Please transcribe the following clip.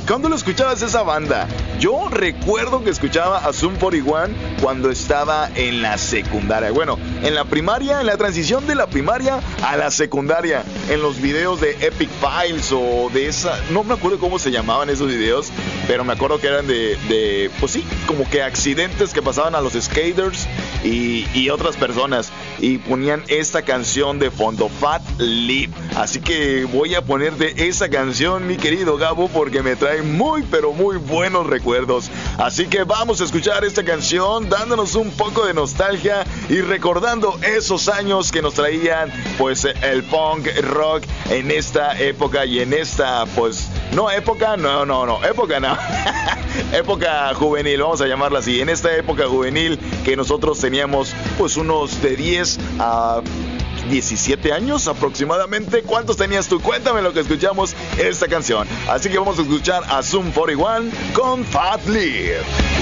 ¿Cuándo lo escuchabas esa banda? Yo recuerdo que escuchaba a Sum 41 cuando estaba en la secundaria. Bueno, en la primaria, en la transición de la primaria a la secundaria. En los videos de Epic Files o de esa... No me acuerdo cómo se llamaban esos videos, pero me acuerdo que eran de pues sí, como que accidentes que pasaban a los skaters y otras personas. Y ponían esta canción de fondo, Fat Lip. Así que voy a ponerte esa canción, mi querido Gabo, porque me trae muy, pero muy buenos recuerdos. Así que vamos a escuchar esta canción, dándonos un poco de nostalgia y recordando esos años que nos traían, pues, el punk rock en esta época y en esta, pues, época juvenil, vamos a llamarla así. En esta época juvenil que nosotros teníamos, pues, unos de 10 a 17 años aproximadamente. ¿Cuántos tenías tú? Cuéntame lo que escuchamos en esta canción. Así que vamos a escuchar a Sum 41 con Fat Lip.